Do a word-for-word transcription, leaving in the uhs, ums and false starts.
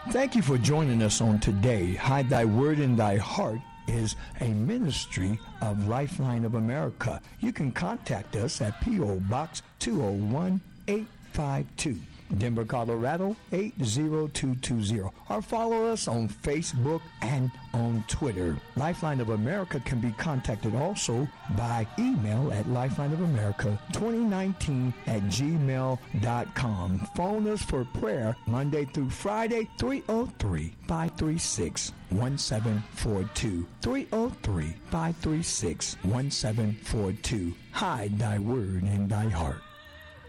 Thank you for joining us on today. Hide Thy Word in Thy Heart is a ministry of Lifeline of America. You can contact us at P O. Box two oh one eight five two, Denver, Colorado eight zero two two zero, or follow us on Facebook and on Twitter. Lifeline of America can be contacted also by email at lifeline of america twenty nineteen at gmail dot com. Phone us for prayer Monday through Friday, three oh three, five three six, one seven four two, three oh three, five three six, one seven four two. Hide Thy Word in Thy Heart.